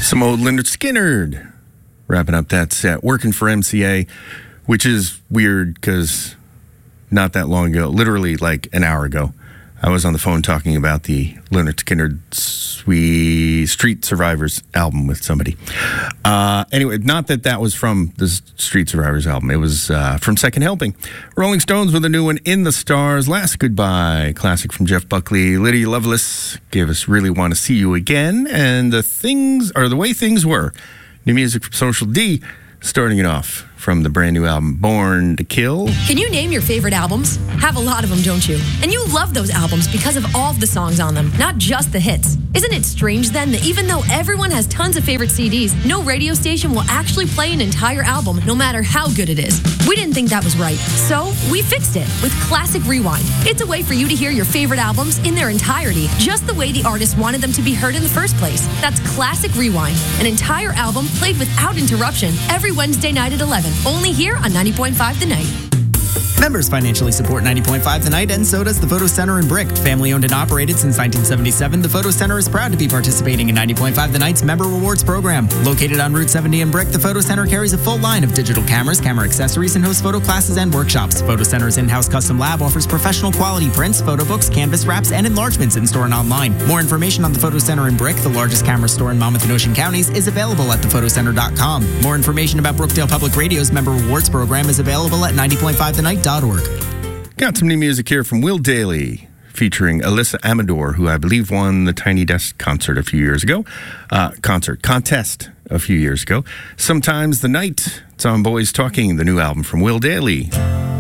Some old Lynyrd Skynyrd wrapping up that set, Working for MCA, which is weird because not that long ago, literally like an hour ago, I was on the phone talking about the Lynyrd Skynyrd Street Survivors album with somebody. Anyway, not that was from the Street Survivors album. It was from Second Helping. Rolling Stones with a new one, In the Stars, Last Goodbye, classic from Jeff Buckley. Lydia Lovelace gave us Really Want to See You Again, and The Way Things Were. New music from Social D, starting it off from the brand new album, Born to Kill. Can you name your favorite albums? Have a lot of them, don't you? And you love those albums because of all of the songs on them, not just the hits. Isn't it strange then that even though everyone has tons of favorite CDs, no radio station will actually play an entire album, no matter how good it is? We didn't think that was right, so we fixed it with Classic Rewind. It's a way for you to hear your favorite albums in their entirety, just the way the artist wanted them to be heard in the first place. That's Classic Rewind, an entire album played without interruption every Wednesday night at 11. Only here on 90.5 The Night. Members financially support 90.5 The Night, and so does the Photo Center in Brick. Family owned and operated since 1977, the Photo Center is proud to be participating in 90.5 The Night's Member Rewards program. Located on Route 70 in Brick, the Photo Center carries a full line of digital cameras, camera accessories, and hosts photo classes and workshops. Photo Center's in-house custom lab offers professional quality prints, photo books, canvas wraps, and enlargements in-store and online. More information on the Photo Center in Brick, the largest camera store in Monmouth and Ocean counties, is available at thephotoCenter.com. More information about Brookdale Public Radio's Member Rewards program is available at 90.5thenight.org. Got some new music here from Will Daly, featuring Alyssa Amador, who I believe won the Tiny Desk contest a few years ago. Sometimes the Night. It's on Boys Talking, the new album from Will Daly.